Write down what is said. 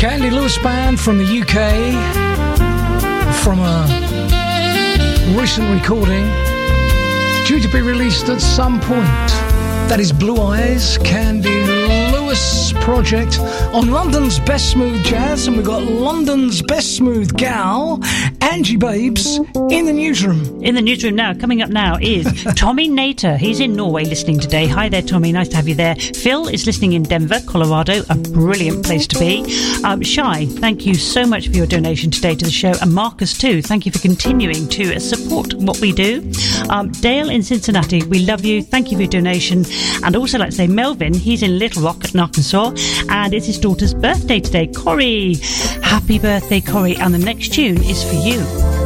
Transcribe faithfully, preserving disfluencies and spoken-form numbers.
Candy Lewis Band from the U K, from a recent recording due to be released at some point. That is Blue Eyes, Candy Lewis project on London's Best Smooth Jazz, and we've got London's Best Smooth gal, Angie Babes, in the newsroom. In the newsroom now. Coming up now is Tommy Nater. He's in Norway listening today. Hi there, Tommy. Nice to have you there. Phil is listening in Denver, Colorado. A brilliant place to be. Um, Shai, thank you so much for your donation today to the show. And Marcus, too. Thank you for continuing to support what we do. Um, Dale in Cincinnati, we love you. Thank you for your donation. And also, like to say, Melvin, he's in Little Rock in Arkansas, and it's his daughter's birthday today. Corey, happy birthday, Corey. And the next tune is for you.